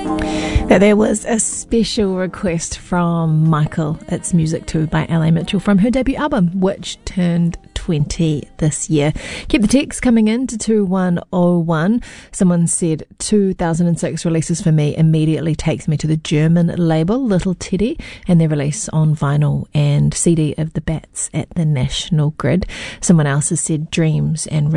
Now, there was a special request from Michael. It's Music 2 by L.A. Mitchell from her debut album, which turned 20 this year. Keep the text coming in to 2101. Someone said 2006 releases for me immediately takes me to the German label Little Teddy and their release on vinyl and CD of the Bats at the National Grid. Someone else has said Dreams and